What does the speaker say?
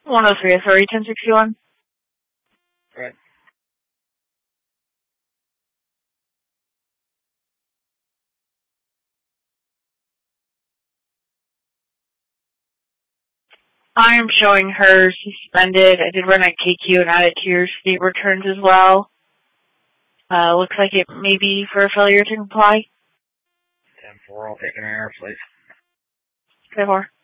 103 Authority 1061. Right. I am showing her suspended. I did run a KQ and added to your state returns as well. Looks like it may be for a failure to comply. 10-4, I'll take an error, please. 10-4.